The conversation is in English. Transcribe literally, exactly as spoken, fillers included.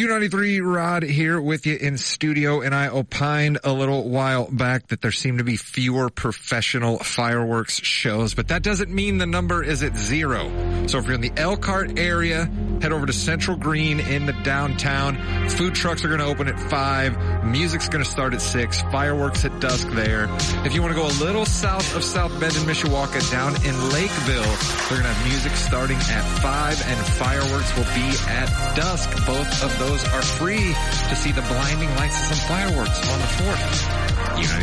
U ninety-three Rod here with you in studio, and I opined a little while back that there seem to be fewer professional fireworks shows, but that doesn't mean the number is at zero. So if you're in the Elkhart area, head over to Central Green in the downtown. Food trucks are going to open at five. Music's going to start at six. Fireworks at dusk there. If you want to go a little south of South Bend and Mishawaka, down in Lakeville, they're going to have music starting at five, and fireworks will be at dusk. Both of those are free to see the blinding lights of some fireworks on the fourth. United